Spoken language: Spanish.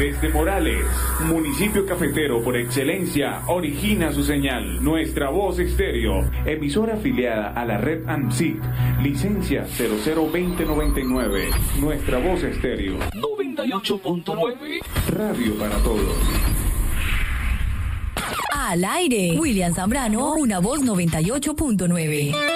Desde Morales, municipio cafetero por excelencia, origina su señal. Nuestra Voz Estéreo, emisora afiliada a la red ANSIC, licencia 002099. Nuestra Voz Estéreo 98.9. Radio para todos. Al aire, William Zambrano, Una Voz 98.9.